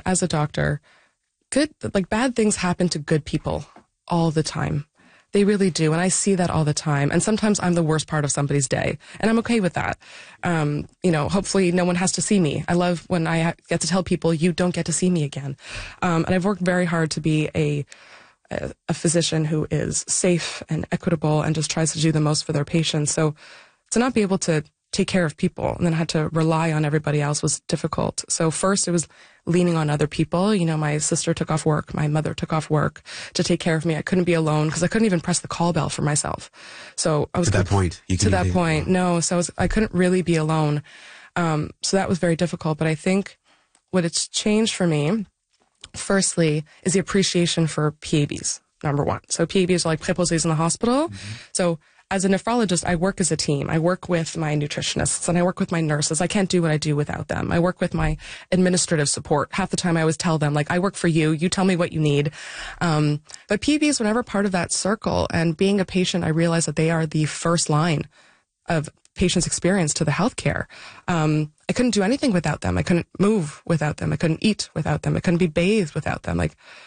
as a doctor, bad things happen to good people all the time. They really do. And I see that all the time. And sometimes I'm the worst part of somebody's day. And I'm okay with that. Hopefully no one has to see me. I love when I get to tell people, you don't get to see me again. And I've worked very hard to be a physician who is safe and equitable and just tries to do the most for their patients. So to not be able to take care of people and then had to rely on everybody else was difficult. So first it was leaning on other people. My sister took off work. My mother took off work to take care of me. I couldn't be alone because I couldn't even press the call bell for myself. So I was to that point. No. So I couldn't really be alone. So that was very difficult. But I think what it's changed for me, firstly, is the appreciation for PABs, number one. So PABs are like préposés in the hospital. Mm-hmm. So as a nephrologist, I work as a team. I work with my nutritionists and I work with my nurses. I can't do what I do without them. I work with my administrative support. Half the time I always tell them, I work for you. You tell me what you need. But PABs were never part of that circle. And being a patient, I realized that they are the first line of patient's experience to the healthcare. I couldn't do anything without them. I couldn't move without them. I couldn't eat without them. I couldn't be bathed without them.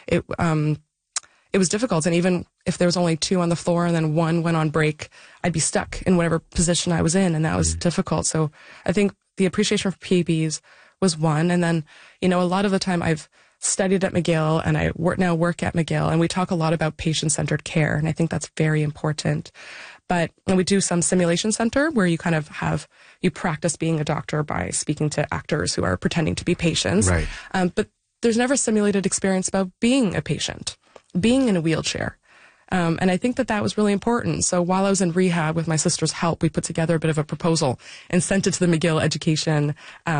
It was difficult. And even if there was only 2 on the floor and then 1 went on break, I'd be stuck in whatever position I was in. And that was difficult. So I think the appreciation for PABs was one. And then, a lot of the time I've studied at McGill and I now work at McGill, and we talk a lot about patient-centered care. And I think that's very important. But we do some simulation center where you kind of you practice being a doctor by speaking to actors who are pretending to be patients. Right. But there's never a simulated experience about being a patient, being in a wheelchair. And I think that was really important. So while I was in rehab with my sister's help, we put together a bit of a proposal and sent it to the McGill Education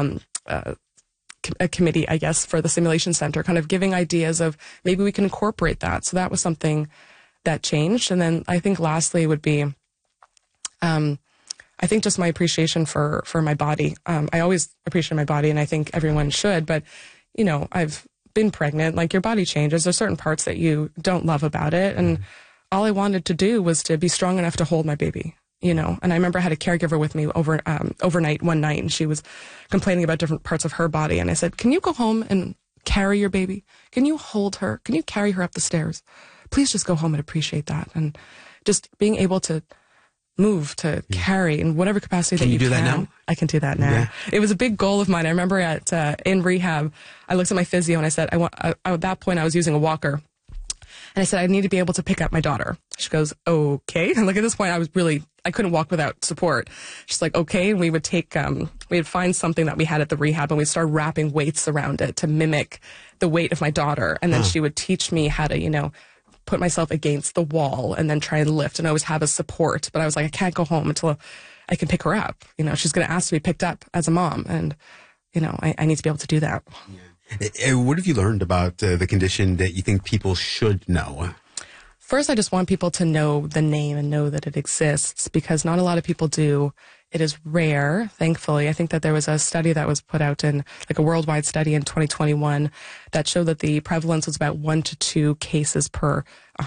a committee, I guess, for the simulation center, kind of giving ideas of maybe we can incorporate that. So that was something that changed. And then I think lastly would be, I think just my appreciation for my body. I always appreciate my body, and I think everyone should, but I've been pregnant, your body changes. There's certain parts that you don't love about it. And all I wanted to do was to be strong enough to hold my baby, And I remember I had a caregiver with me overnight one night, and she was complaining about different parts of her body. And I said, can you go home and carry your baby? Can you hold her? Can you carry her up the stairs? Please just go home and appreciate that. And just being able to move, to carry in whatever capacity that you can. Can you do that now? I can do that now. Yeah. It was a big goal of mine. I remember in rehab, I looked at my physio and I said, at that point I was using a walker. And I said, I need to be able to pick up my daughter. She goes, okay. And at this point I couldn't walk without support. She's like, okay. And we would we'd find something that we had at the rehab and we'd start wrapping weights around it to mimic the weight of my daughter. And then she would teach me how to, put myself against the wall and then try and lift and always have a support. But I was like, I can't go home until I can pick her up. She's going to ask to be picked up as a mom. And, I need to be able to do that. Yeah. What have you learned about the condition that you think people should know? First, I just want people to know the name and know that it exists, because not a lot of people do. It is rare, thankfully. I think that there was a study that was put out in a worldwide study in 2021 that showed that the prevalence was about 1 to 2 cases per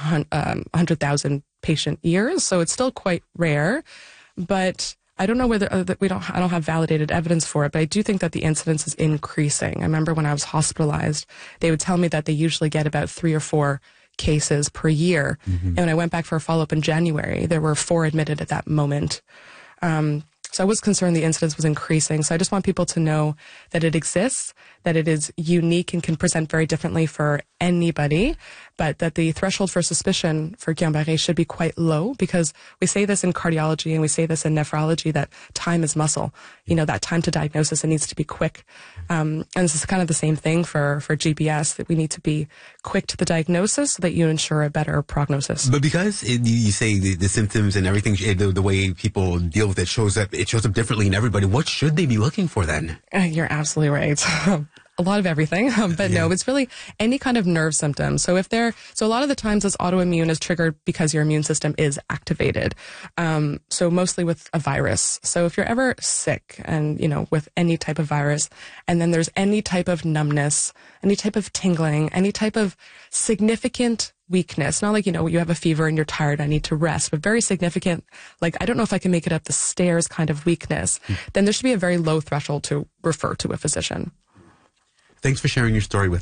100,000 patient years. So it's still quite rare, but I don't know whether I don't have validated evidence for it, but I do think that the incidence is increasing. I remember when I was hospitalized, they would tell me that they usually get about 3 or 4 cases per year. Mm-hmm. And when I went back for a follow-up in January, there were 4 admitted at that moment. So I was concerned the incidence was increasing. So I just want people to know that it exists, that it is unique and can present very differently for anybody, but that the threshold for suspicion for Guillain-Barré should be quite low, because we say this in cardiology and we say this in nephrology, that time is muscle. That time to diagnosis, it needs to be quick. And this is kind of the same thing for GBS, that we need to be quick to the diagnosis so that you ensure a better prognosis. But because you say the symptoms and everything, the way people deal with it shows up differently in everybody, what should they be looking for then? You're absolutely right. A lot of everything, but no, it's really any kind of nerve symptom. So a lot of the times this autoimmune is triggered because your immune system is activated. So mostly with a virus. So if you're ever sick and, with any type of virus, and then there's any type of numbness, any type of tingling, any type of significant weakness, not like, you have a fever and you're tired, I need to rest, but very significant, like, I don't know if I can make it up the stairs kind of weakness, then there should be a very low threshold to refer to a physician. Thanks for sharing your story with